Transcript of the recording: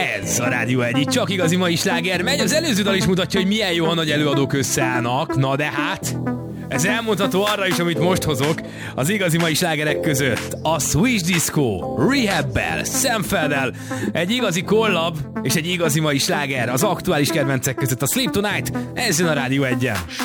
Ez a Rádió 1, itt csak igazi mai sláger megy. Az előző dal is mutatja, hogy milyen jó, ha nagy előadók összeállnak. Na de hát, ez elmondható arra is, amit most hozok az igazi mai slágerek között. A Swiss Disco, Rehab-bel, Sam Felddel, egy igazi collab és egy igazi mai sláger az aktuális kedvencek között. A Sleep Tonight, ez jön a Rádió 1-en.